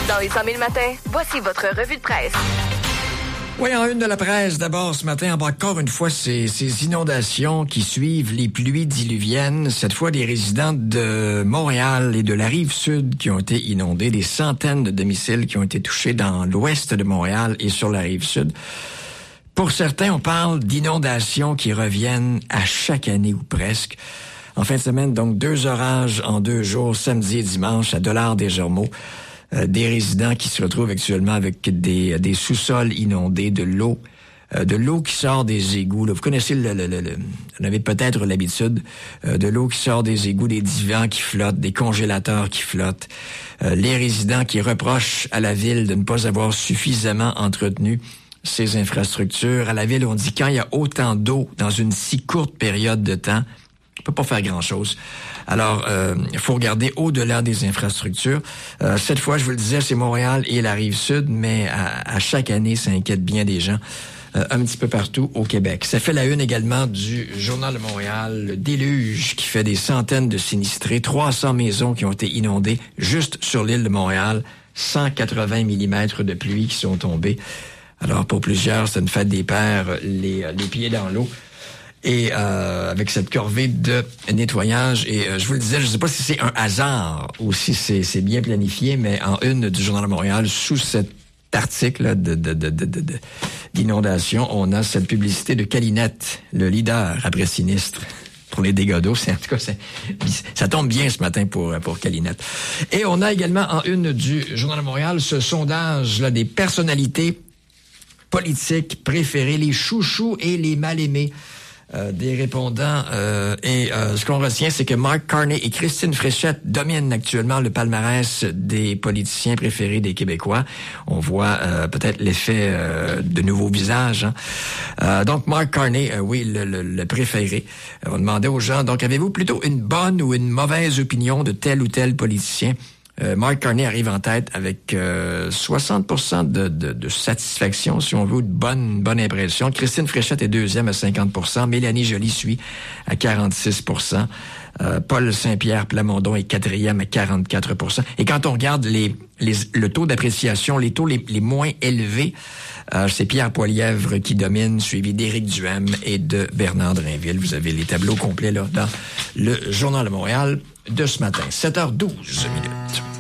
Dans les 100 000 matins, voici votre revue de presse. Oui, en une de la presse, d'abord ce matin, encore une fois, ces inondations qui suivent les pluies diluviennes. Cette fois, des résidents de Montréal et de la Rive-Sud qui ont été inondés. Des centaines de domiciles qui ont été touchés dans l'ouest de Montréal et sur la Rive-Sud. Pour certains, on parle d'inondations qui reviennent à chaque année ou presque. En fin de semaine, donc, 2 orages en 2 jours, samedi et dimanche, à Dollard-des-Jormeaux. Des résidents qui se retrouvent actuellement avec des sous-sols inondés, de l'eau qui sort des égouts. Là, vous connaissez vous avez peut-être l'habitude, de l'eau qui sort des égouts, des divans qui flottent, des congélateurs qui flottent. Les résidents qui reprochent à la ville de ne pas avoir suffisamment entretenu ces infrastructures. À la ville, on dit quand il y a autant d'eau dans une si courte période de temps, on peut pas faire grand-chose. Alors, il faut regarder au-delà des infrastructures. Cette fois, je vous le disais, c'est Montréal et la Rive-Sud, mais à chaque année, ça inquiète bien des gens un petit peu partout au Québec. Ça fait la une également du Journal de Montréal, le déluge qui fait des centaines de sinistrés, 300 maisons qui ont été inondées juste sur l'île de Montréal, 180 mm de pluie qui sont tombés. Alors, pour plusieurs, ça ne fait des pères les pieds dans l'eau. Et avec cette corvée de nettoyage, et je vous le disais, je ne sais pas si c'est un hasard ou si c'est bien planifié, mais en une du Journal de Montréal, sous cet article d'inondation, on a cette publicité de Calinette, le leader après sinistre pour les dégâts d'eau. En tout cas, ça tombe bien ce matin pour Calinette. Et on a également en une du Journal de Montréal ce sondage là des personnalités politiques préférées, les chouchous et les mal-aimés des répondants. Ce qu'on retient, c'est que Mark Carney et Christine Fréchette dominent actuellement le palmarès des politiciens préférés des Québécois. On voit peut-être l'effet de nouveaux visages. Donc, Mark Carney, oui, le préféré. On demandait aux gens, donc, avez-vous plutôt une bonne ou une mauvaise opinion de tel ou tel politicien? Mark Carney arrive en tête avec 60% de satisfaction, si on veut, de bonne impression. Christine Fréchette est deuxième à 50%. Mélanie Joly suit à 46%. Paul Saint-Pierre Plamondon est quatrième à 44%. Et quand on regarde le taux d'appréciation, les taux les moins élevés, c'est Pierre Poilievre qui domine, suivi d'Éric Duhem et de Bernard Drainville. Vous avez les tableaux complets là dans le Journal de Montréal de ce matin, 7h12 minutes.